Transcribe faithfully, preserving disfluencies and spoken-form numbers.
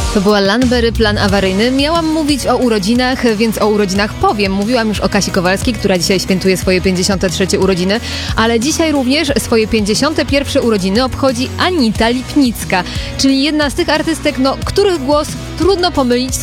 To była Lanbery, Plan awaryjny. Miałam mówić o urodzinach, więc o urodzinach powiem. Mówiłam już o Kasi Kowalskiej, która dzisiaj świętuje swoje pięćdziesiąte trzecie urodziny, ale dzisiaj również swoje pięćdziesiąte pierwsze urodziny obchodzi Anita Lipnicka, czyli jedna z tych artystek, no, których głos trudno pomylić z